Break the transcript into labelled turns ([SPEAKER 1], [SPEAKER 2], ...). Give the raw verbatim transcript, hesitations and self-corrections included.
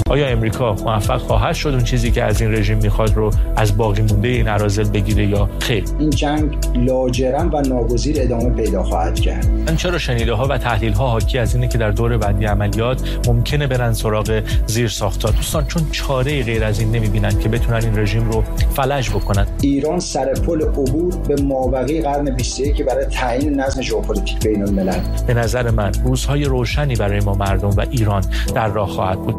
[SPEAKER 1] آیا امریکا موفق خواهد شد اون چیزی که از این رژیم میخواد رو از باقی مونده این اراذل بگیره یا خیر؟
[SPEAKER 2] این جنگ لاجرم و ناگزیر ادامه پیدا خواهد کرد.
[SPEAKER 1] من چرا شنیده ها و تحلیل ها حاکی از اینه که در دور بعدی عملیات ممکنه برن سراغ زیر ساختار. دوستان چون چاره غیر از این نمیبینن که بتونن این رژیم رو فلج بکنن.
[SPEAKER 2] ایران سر پل عبور به مابقی قرن بیست و یک برای تعیین نظم ژئوپلیتیک بین الملل.
[SPEAKER 1] به نظر من روزهای روشنی برای ما مردم و ایران در راه خواهد بود.